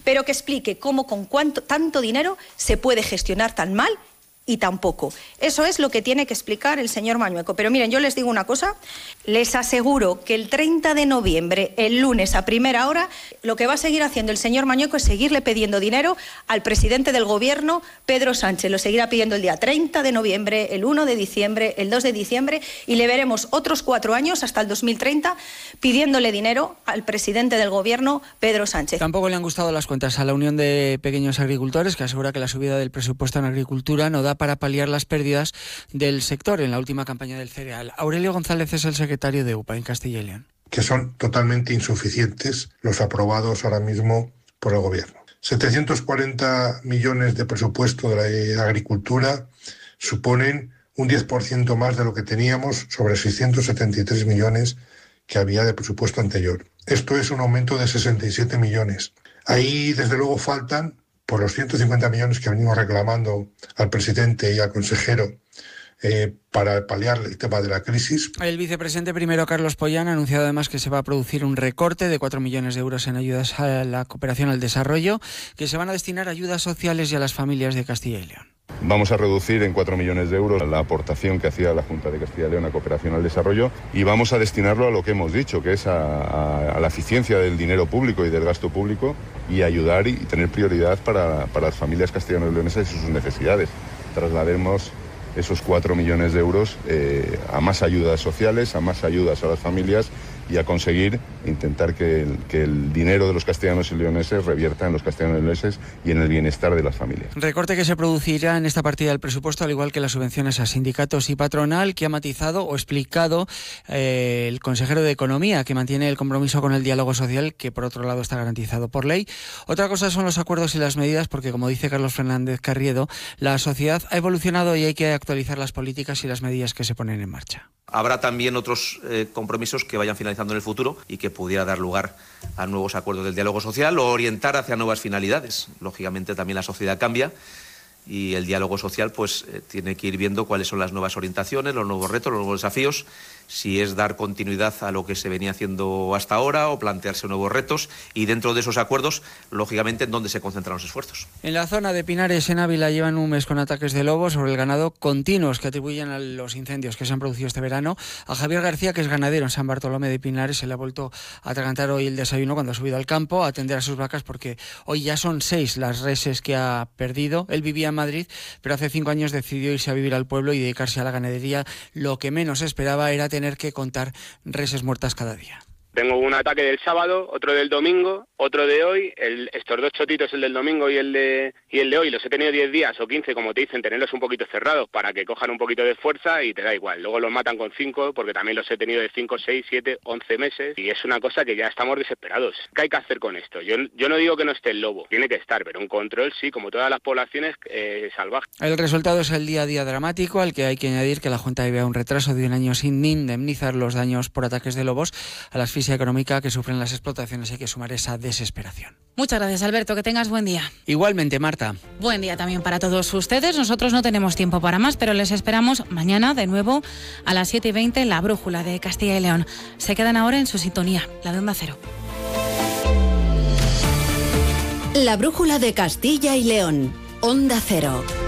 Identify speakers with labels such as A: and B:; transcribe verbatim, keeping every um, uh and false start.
A: pero que explique cómo con cuánto, tanto dinero se puede gestionar tan mal y tampoco. Eso es lo que tiene que explicar el señor Mañueco. Pero miren, yo les digo una cosa, les aseguro que el treinta de noviembre, el lunes a primera hora, lo que va a seguir haciendo el señor Mañueco es seguirle pidiendo dinero al presidente del gobierno, Pedro Sánchez. Lo seguirá pidiendo el día treinta de noviembre, el uno de diciembre, el dos de diciembre, y le veremos otros cuatro años, hasta el dos mil treinta, pidiéndole dinero al presidente del gobierno, Pedro Sánchez.
B: Tampoco le han gustado las cuentas a la Unión de Pequeños Agricultores, que asegura que la subida del presupuesto en agricultura no da para paliar las pérdidas del sector en la última campaña del cereal. Aurelio González es el secretario de U P A en Castilla y León.
C: Que son totalmente insuficientes los aprobados ahora mismo por el gobierno. setecientos cuarenta millones de presupuesto de la agricultura suponen un diez por ciento más de lo que teníamos sobre seiscientos setenta y tres millones que había de presupuesto anterior. Esto es un aumento de sesenta y siete millones. Ahí, desde luego, faltan, por los ciento cincuenta millones que venimos reclamando al presidente y al consejero eh, para paliar el tema de la crisis.
B: El vicepresidente primero, Carlos Pollán, ha anunciado además que se va a producir un recorte de cuatro millones de euros en ayudas a la cooperación al desarrollo, que se van a destinar a ayudas sociales y a las familias de Castilla y León.
D: Vamos a reducir en cuatro millones de euros la aportación que hacía la Junta de Castilla y León a cooperación al desarrollo y vamos a destinarlo a lo que hemos dicho, que es a, a, a la eficiencia del dinero público y del gasto público y ayudar y tener prioridad para, para las familias castellano-leonesas y sus necesidades. Traslademos esos cuatro millones de euros eh, a más ayudas sociales, a más ayudas a las familias y a conseguir intentar que el, que el dinero de los castellanos y leoneses revierta en los castellanos y leoneses y en el bienestar de las familias.
B: Recorte que se producirá en esta partida del presupuesto, al igual que las subvenciones a sindicatos y patronal, que ha matizado o explicado eh, el consejero de Economía, que mantiene el compromiso con el diálogo social, que por otro lado está garantizado por ley. Otra cosa son los acuerdos y las medidas, porque como dice Carlos Fernández Carriedo, la sociedad ha evolucionado y hay que actualizar las políticas y las medidas que se ponen en marcha.
E: Habrá también otros eh, compromisos que vayan finalizando en el futuro y que pudiera dar lugar a nuevos acuerdos del diálogo social o orientar hacia nuevas finalidades. Lógicamente también la sociedad cambia y el diálogo social pues eh, tiene que ir viendo cuáles son las nuevas orientaciones, los nuevos retos, los nuevos desafíos, si es dar continuidad a lo que se venía haciendo hasta ahora o plantearse nuevos retos y dentro de esos acuerdos, lógicamente, en dónde se concentran los esfuerzos.
B: En la zona de Pinares, en Ávila, llevan un mes con ataques de lobos sobre el ganado continuos que atribuyen a los incendios que se han producido este verano. A Javier García, que es ganadero en San Bartolomé de Pinares, se le ha vuelto a atragantar hoy el desayuno cuando ha subido al campo a atender a sus vacas porque hoy ya son seis las reses que ha perdido. Él vivía en Madrid, pero hace cinco años decidió irse a vivir al pueblo y dedicarse a la ganadería. Lo que menos esperaba era tener que contar reses muertas cada día.
F: Tengo un ataque del sábado, otro del domingo, otro de hoy, el, estos dos chotitos, el del domingo y el de y el de hoy, los he tenido diez días o quince, como te dicen, tenerlos un poquito cerrados para que cojan un poquito de fuerza y te da igual. Luego los matan con cinco, porque también los he tenido de cinco, seis, siete, once meses y es una cosa que ya estamos desesperados. ¿Qué hay que hacer con esto? Yo, yo no digo que no esté el lobo, tiene que estar, pero un control sí, como todas las poblaciones eh, salvajes.
B: El resultado es el día a día dramático, al que hay que añadir que la Junta debe a un retraso de un año sin indemnizar los daños por ataques de lobos, a la asfixia económica que sufren las explotaciones. Hay que sumar esa desesperación.
G: Muchas gracias, Alberto, que tengas buen día.
B: Igualmente, Marta.
G: Buen día también para todos ustedes. Nosotros no tenemos tiempo para más, pero les esperamos mañana de nuevo a las siete y veinte en La Brújula de Castilla y León. Se quedan ahora en su sintonía, la de Onda Cero.
H: La Brújula de Castilla y León, Onda Cero.